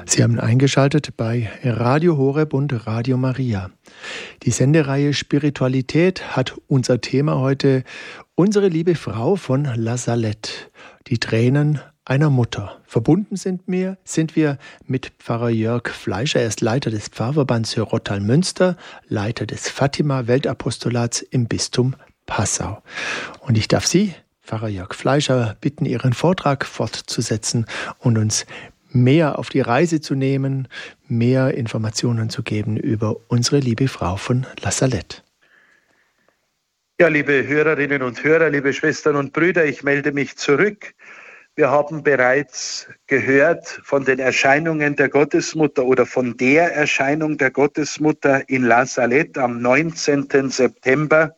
Sie haben eingeschaltet bei Radio Horeb und Radio Maria. Die Sendereihe Spiritualität hat unser Thema heute unsere liebe Frau von La Salette, die Tränen einer Mutter. Verbunden sind wir mit Pfarrer Jörg Fleischer. Er ist Leiter des Pfarrverbands für Rottal-Münster, Leiter des Fatima-Weltapostolats im Bistum Passau. Und ich darf Sie, Pfarrer Jörg Fleischer, bitten, Ihren Vortrag fortzusetzen und uns mehr auf die Reise zu nehmen, mehr Informationen zu geben über unsere liebe Frau von La Salette. Ja, liebe Hörerinnen und Hörer, liebe Schwestern und Brüder, ich melde mich zurück. Wir haben bereits gehört von den Erscheinungen der Gottesmutter oder von der Erscheinung der Gottesmutter in La Salette am 19. September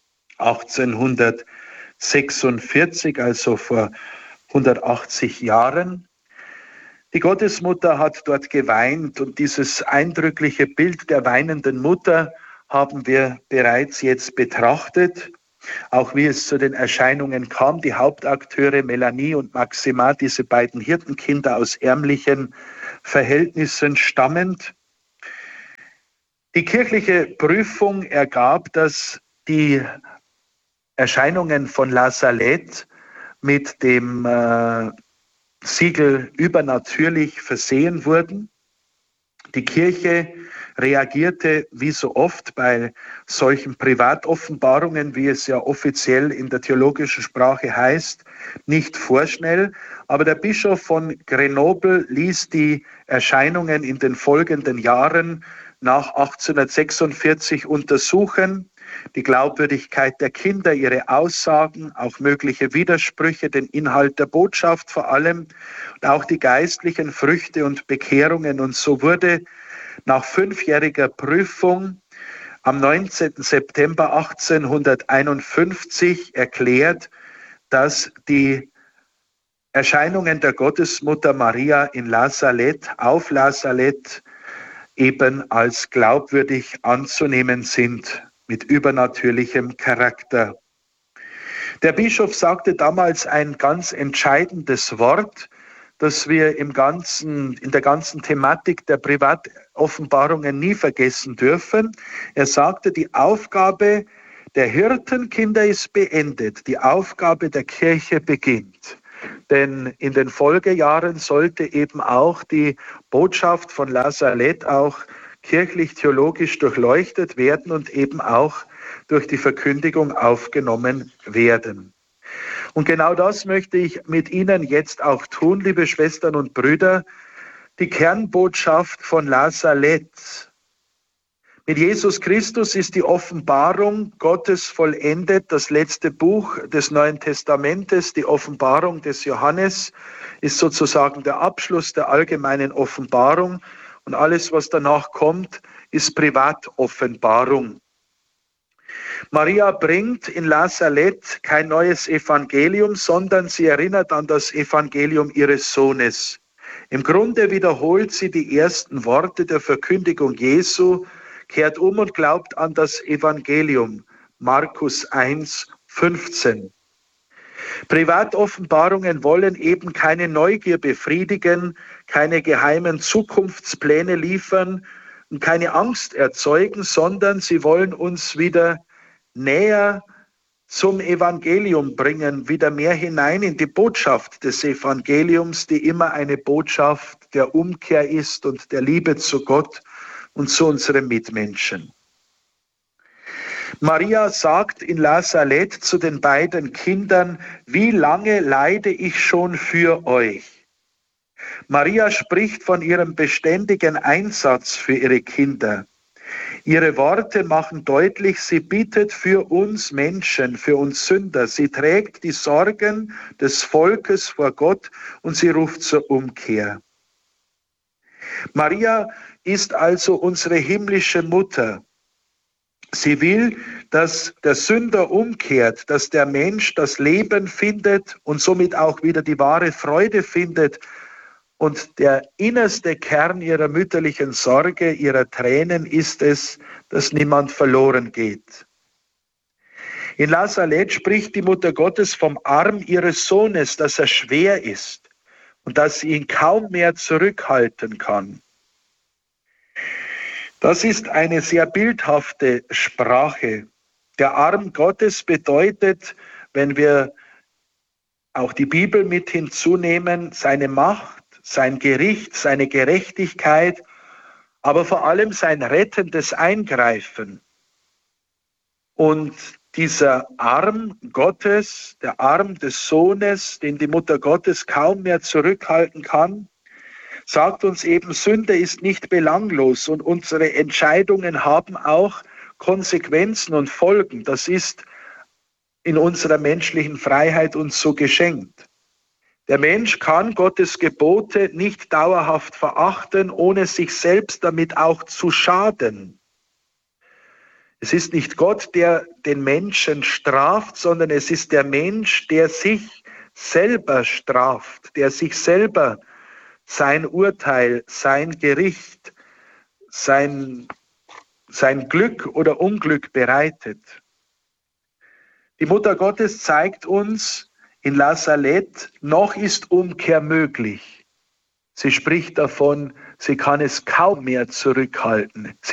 1846, also vor 180 Jahren. Die Gottesmutter hat dort geweint und dieses eindrückliche Bild der weinenden Mutter haben wir bereits jetzt betrachtet. Auch wie es zu den Erscheinungen kam, die Hauptakteure Melanie und Maxima, diese beiden Hirtenkinder aus ärmlichen Verhältnissen stammend. Die kirchliche Prüfung ergab, dass die Erscheinungen von La Salette mit dem Siegel übernatürlich versehen wurden. Die Kirche reagierte wie so oft bei solchen Privatoffenbarungen, wie es ja offiziell in der theologischen Sprache heißt, nicht vorschnell. Aber der Bischof von Grenoble ließ die Erscheinungen in den folgenden Jahren nach 1846 untersuchen. Die Glaubwürdigkeit der Kinder, ihre Aussagen, auch mögliche Widersprüche, den Inhalt der Botschaft vor allem und auch die geistlichen Früchte und Bekehrungen. Und so wurde nach 5-jähriger Prüfung am 19. September 1851 erklärt, dass die Erscheinungen der Gottesmutter Maria in La Salette, auf La Salette, eben als glaubwürdig anzunehmen sind, mit übernatürlichem Charakter. Der Bischof sagte damals ein ganz entscheidendes Wort, das wir in der ganzen Thematik der Privatoffenbarungen nie vergessen dürfen. Er sagte, die Aufgabe der Hirtenkinder ist beendet, die Aufgabe der Kirche beginnt. Denn in den Folgejahren sollte eben auch die Botschaft von La Salette auch kirchlich-theologisch durchleuchtet werden und eben auch durch die Verkündigung aufgenommen werden. Und genau das möchte ich mit Ihnen jetzt auch tun, liebe Schwestern und Brüder. Die Kernbotschaft von La Salette. Mit Jesus Christus ist die Offenbarung Gottes vollendet, das letzte Buch des Neuen Testamentes, die Offenbarung des Johannes, ist sozusagen der Abschluss der allgemeinen Offenbarung. Und alles, was danach kommt, ist Privatoffenbarung. Maria bringt in La Salette kein neues Evangelium, sondern sie erinnert an das Evangelium ihres Sohnes. Im Grunde wiederholt sie die ersten Worte der Verkündigung Jesu, kehrt um und glaubt an das Evangelium. Markus 1, 15. Privatoffenbarungen wollen eben keine Neugier befriedigen, keine geheimen Zukunftspläne liefern und keine Angst erzeugen, sondern sie wollen uns wieder näher zum Evangelium bringen, wieder mehr hinein in die Botschaft des Evangeliums, die immer eine Botschaft der Umkehr ist und der Liebe zu Gott und zu unseren Mitmenschen. Maria sagt in La Salette zu den beiden Kindern, wie lange leide ich schon für euch? Maria spricht von ihrem beständigen Einsatz für ihre Kinder. Ihre Worte machen deutlich, sie bittet für uns Menschen, für uns Sünder. Sie trägt die Sorgen des Volkes vor Gott und sie ruft zur Umkehr. Maria ist also unsere himmlische Mutter. Sie will, dass der Sünder umkehrt, dass der Mensch das Leben findet und somit auch wieder die wahre Freude findet. Und der innerste Kern ihrer mütterlichen Sorge, ihrer Tränen ist es, dass niemand verloren geht. In La Salette spricht die Mutter Gottes vom Arm ihres Sohnes, dass er schwer ist. und dass sie ihn kaum mehr zurückhalten kann. Das ist eine sehr bildhafte Sprache. Der Arm Gottes bedeutet, wenn wir auch die Bibel mit hinzunehmen, seine Macht, sein Gericht, seine Gerechtigkeit, aber vor allem sein rettendes Eingreifen. Und dieser Arm Gottes, der Arm des Sohnes, den die Mutter Gottes kaum mehr zurückhalten kann, sagt uns eben, Sünde ist nicht belanglos und unsere Entscheidungen haben auch Konsequenzen und Folgen. Das ist in unserer menschlichen Freiheit uns so geschenkt. Der Mensch kann Gottes Gebote nicht dauerhaft verachten, ohne sich selbst damit auch zu schaden. Es ist nicht Gott, der den Menschen straft, sondern es ist der Mensch, der sich selber straft, der sich selber sein Urteil, sein Gericht, sein Glück oder Unglück bereitet. Die Mutter Gottes zeigt uns in La Salette, noch ist Umkehr möglich. Sie spricht davon, sie kann es kaum mehr zurückhalten.